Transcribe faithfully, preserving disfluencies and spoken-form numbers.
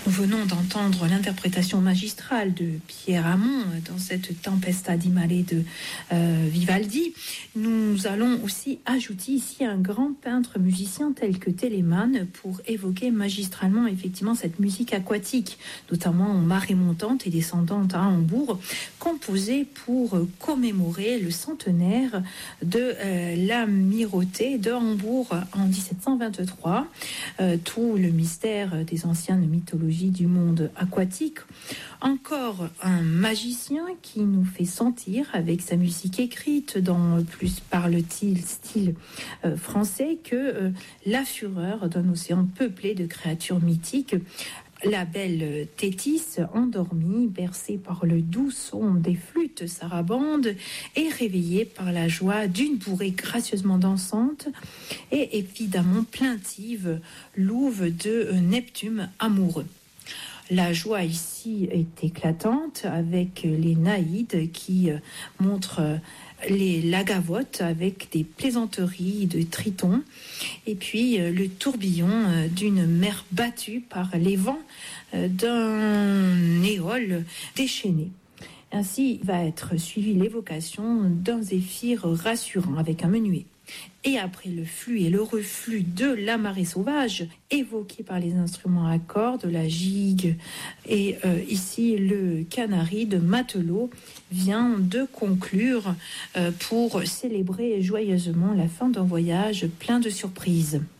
Nous venons d'entendre l'interprétation magistrale de Pierre Hamon dans cette Tempesta di Mare de euh, Vivaldi. Nous allons aussi ajouter ici un grand peintre musicien tel que Telemann pour évoquer magistralement effectivement cette musique aquatique, notamment en marée montante et descendante à Hambourg, composée pour commémorer le centenaire de euh, l'amirauté de Hambourg en dix-sept cent vingt-trois. Euh, tout le mystère des anciennes mythologies du monde aquatique. Encore un magicien qui nous fait sentir avec sa musique écrite dans plus parle-t-il style euh, français que euh, la fureur d'un océan peuplé de créatures mythiques. La belle Thétis, endormie, bercée par le doux son des flûtes sarabandes et réveillée par la joie d'une bourrée gracieusement dansante et évidemment plaintive, louve de Neptune amoureux. La joie ici est éclatante avec les naïdes qui montrent les lagavotes avec des plaisanteries de tritons et puis le tourbillon d'une mer battue par les vents d'un éole déchaîné. Ainsi va être suivie l'évocation d'un zéphyr rassurant avec un menuet. Et après le flux et le reflux de la marée sauvage, évoqué par les instruments à cordes, la gigue, et euh, ici le canari de matelot vient de conclure euh, pour célébrer joyeusement la fin d'un voyage plein de surprises.